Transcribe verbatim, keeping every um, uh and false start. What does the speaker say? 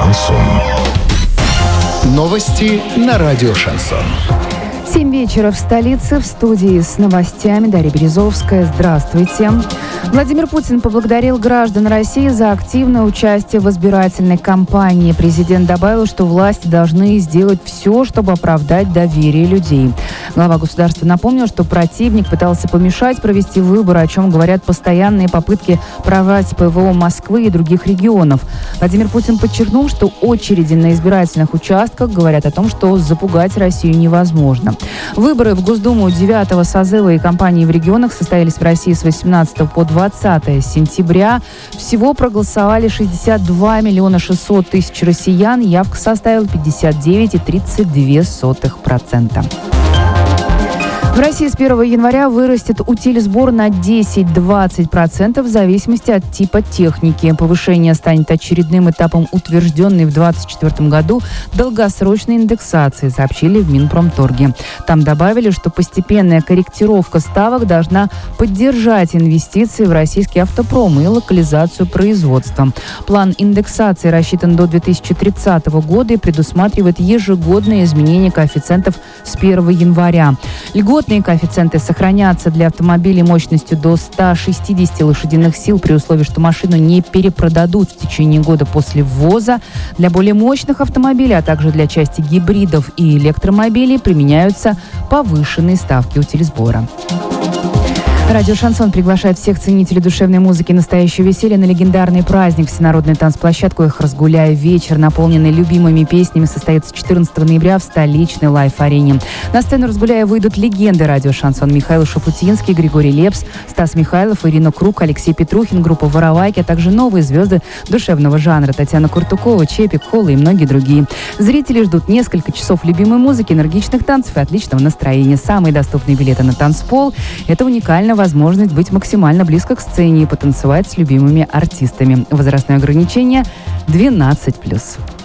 Шансон. Новости на радио Шансон. Семь вечера в столице. В студии с новостями Дарья Березовская. Здравствуйте. Владимир Путин поблагодарил граждан России за активное участие в избирательной кампании. Президент добавил, что власти должны сделать все, чтобы оправдать доверие людей. Глава государства напомнил, что противник пытался помешать провести выборы, о чем говорят постоянные попытки прорвать ПВО Москвы и других регионов. Владимир Путин подчеркнул, что очереди на избирательных участках говорят о том, что запугать Россию невозможно. Выборы в Госдуму девятого созыва и кампании в регионах состоялись в России с восемнадцатого по двадцатое сентября. Всего проголосовали шестьдесят два миллиона шестьсот тысяч россиян. Явка составила пятьдесят девять целых тридцать две сотых процента. В России с первого января вырастет утилизбор на десять-двадцать процентов в зависимости от типа техники. Повышение станет очередным этапом утвержденной в две тысячи двадцать четвёртом году долгосрочной индексации, сообщили в Минпромторге. Там добавили, что постепенная корректировка ставок должна поддержать инвестиции в российский автопром и локализацию производства. План индексации рассчитан до две тысячи тридцатого года и предусматривает ежегодное изменение коэффициентов с первого января. Льготные коэффициенты сохранятся для автомобилей мощностью до ста шестидесяти лошадиных сил при условии, что машину не перепродадут в течение года после ввоза. Для более мощных автомобилей, а также для части гибридов и электромобилей применяются повышенные ставки утилизбора. Радио «Шансон» приглашает всех ценителей душевной музыки и настоящего веселья на легендарный праздник. Всенародную танцплощадку «Эх, разгуляй». Вечер, наполненный любимыми песнями, состоится четырнадцатого ноября в столичной лайф-арене. На сцену «Разгуляя» выйдут легенды радио «Шансон» Михаил Шафутинский, Григорий Лепс, Стас Михайлов, Ирина Круг, Алексей Петрухин, группа «Воровайки», а также новые звезды душевного жанра Татьяна Куртукова, Чепик, Холла и многие другие. Зрители ждут несколько часов любимой музыки, энергичных танцев и отличного настроения. Самые доступные билеты на танцпол – это уникальная возможность быть максимально близко к сцене и потанцевать с любимыми артистами. Возрастное ограничение двенадцать плюс.